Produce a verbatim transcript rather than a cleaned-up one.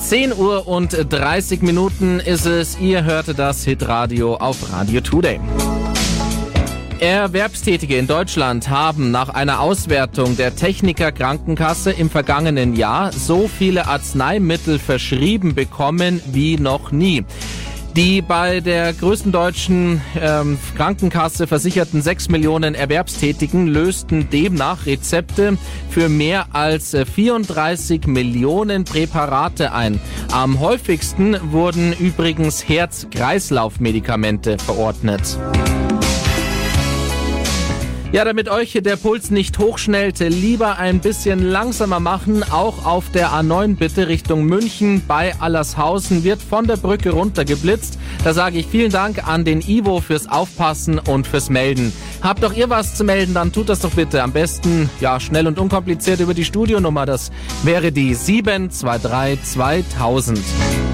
zehn Uhr und dreißig Minuten ist es. Ihr hörte das Hitradio auf Radio Today. Erwerbstätige in Deutschland haben nach einer Auswertung der Techniker Krankenkasse im vergangenen Jahr so viele Arzneimittel verschrieben bekommen wie noch nie. Die bei der größten deutschen ähm, Krankenkasse versicherten sechs Millionen Erwerbstätigen lösten demnach Rezepte für mehr als vierunddreißig Millionen Präparate ein. Am häufigsten wurden übrigens Herz-Kreislauf-Medikamente verordnet. Ja, damit euch der Puls nicht hochschnellte, lieber ein bisschen langsamer machen. Auch auf der A neun bitte Richtung München bei Allershausen wird von der Brücke runtergeblitzt. Da sage ich vielen Dank an den Ivo fürs Aufpassen und fürs Melden. Habt doch ihr was zu melden, dann tut das doch bitte. Am besten ja schnell und unkompliziert über die Studionummer. Das wäre die sieben zwei drei zweitausend.